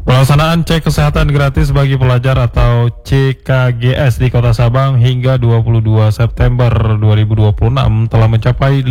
Pelaksanaan cek kesehatan gratis bagi pelajar atau CKGS di Kota Sabang hingga 22 September 2026 telah mencapai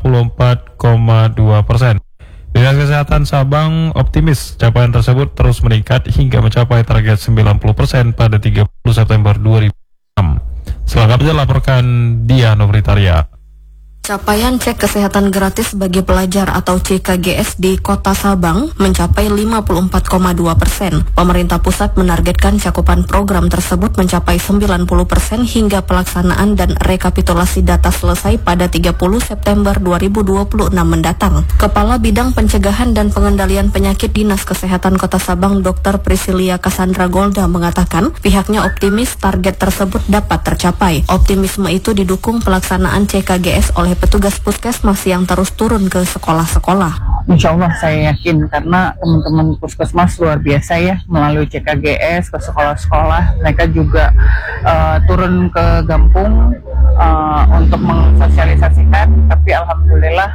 54,2%. Dinas Kesehatan Sabang optimis capaian tersebut terus meningkat hingga mencapai target 90% pada 30 September 2006. Selengkapnya laporkan Dia Novritaria. Capaian cek kesehatan gratis bagi pelajar atau CKGS di Kota Sabang mencapai 54,2%. Pemerintah pusat menargetkan cakupan program tersebut mencapai 90% hingga pelaksanaan dan rekapitulasi data selesai pada 30 September 2026 mendatang. Kepala Bidang Pencegahan dan Pengendalian Penyakit Dinas Kesehatan Kota Sabang Dr. Priscilia Cassandra Golda mengatakan pihaknya optimis target tersebut dapat tercapai. Optimisme itu didukung pelaksanaan CKGS oleh petugas puskesmas yang terus turun ke sekolah-sekolah. Insya Allah saya yakin karena teman-teman puskesmas luar biasa ya, melalui CKGS ke sekolah-sekolah. Mereka juga turun ke kampung untuk mensosialisasikan, tapi alhamdulillah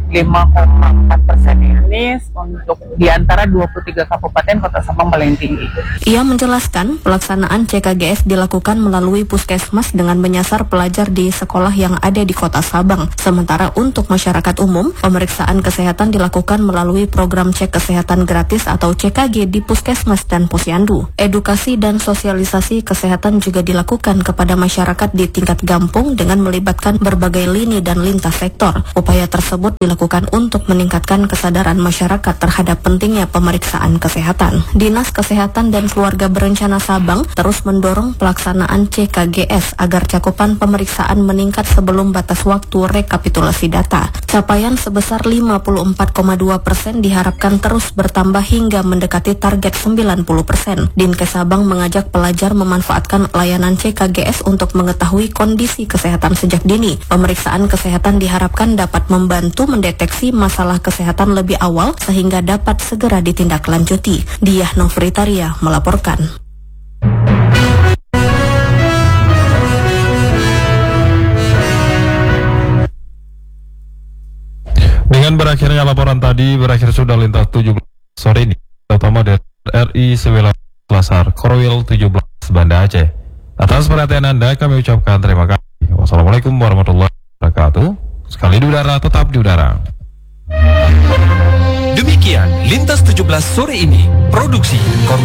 5,4% ini untuk diantara 23 kabupaten Kota Sabang paling tinggi. Ia menjelaskan pelaksanaan CKGS dilakukan melalui puskesmas dengan menyasar pelajar di sekolah yang ada di Kota Sabang. Sementara untuk masyarakat umum, pemeriksaan kesehatan dilakukan melalui program cek kesehatan gratis atau CKG di puskesmas dan posyandu. Edukasi dan sosialisasi kesehatan juga dilakukan kepada masyarakat di tingkat kampung dengan melibatkan berbagai lini dan lintas sektor. Upaya tersebut dilakukan untuk meningkatkan kesadaran masyarakat terhadap pentingnya pemeriksaan kesehatan. Dinas Kesehatan dan Keluarga Berencana Sabang terus mendorong pelaksanaan CKGS agar cakupan pemeriksaan meningkat sebelum batas waktu rekapitulasi data. Capaian sebesar 54,2% diharapkan terus bertambah hingga mendekati target 90%. Dinkes Sabang mengajak pelajar memanfaatkan layanan CKGS untuk mengetahui kondisi kesehatan sejak dini. Pemeriksaan kesehatan diharapkan dapat membantu mendeteksi masalah kesehatan lebih awal sehingga dapat segera ditindaklanjuti. Diah Novritaria melaporkan. Dengan berakhirnya laporan tadi, berakhir sudah lintas 17 sore ini, terutama dari RI 19 Lasar, Korwil 17 Banda Aceh. Atas perhatian Anda kami ucapkan terima kasih. Wassalamualaikum warahmatullahi wabarakatuh. Sekali di udara, tetap di udara. Demikian Lintas 17 sore ini, produksi Korwil